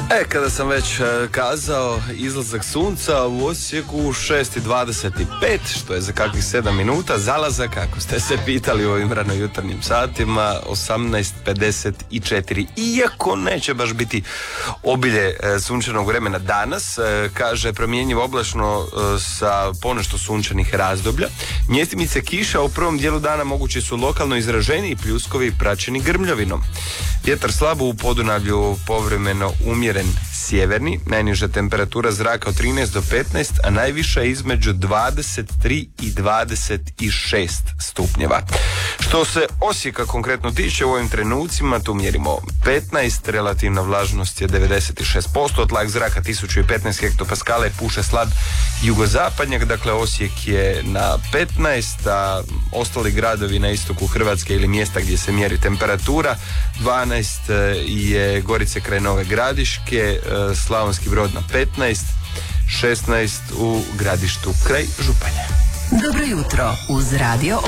Kada sam već kazao izlazak sunca u Osijeku 6:25, što je za kakvih 7 minuta, zalazak, ako ste se pitali u ovim ranojutarnjim satima, 18:54. Iako neće baš biti obilje sunčanog vremena danas, kaže promjenjivo oblačno sa ponešto sunčanih razdoblja. Mjestimice kiša u prvom dijelu dana mogući su lokalno izraženiji pljuskovi praćeni grmljavinom. Vjetar slabo u Podunavlju, povremeno umjeren sjeverni, najniža temperatura zraka od 13 do 15, a najviša između 23 i 26 stupnjeva. Što se Osijeka konkretno tiče, u ovim trenucima tu mjerimo 15, relativna vlažnost je 96%, tlak zraka 1015 hektopaskala i puše slab jugozapadnjak, dakle Osijek je na 15, a ostali gradovi na istoku Hrvatske ili mjesta gdje se mjeri temperatura, 12 je Gorice kraj Nove Gradiške, Slavonski Brod na 15, 16 u Gradištu kraj Županje. Dobro jutro uz Radio